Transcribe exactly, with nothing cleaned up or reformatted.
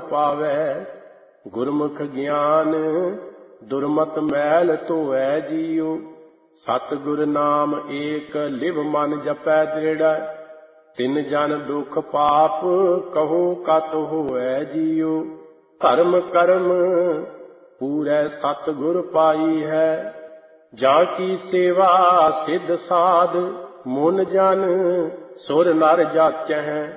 पावै। गुरमुख ज्ञान दुर्मत मैल धोवै जियो। सतगुर नाम एक लिव मन जपै दृढ़। तिन जन दुख पाप कहो कत होवै जियो। धर्म कर्म पूरै सतगुर पाई है। जाकी सेवा सिद्ध साध मुन जन सुर नर जाचै।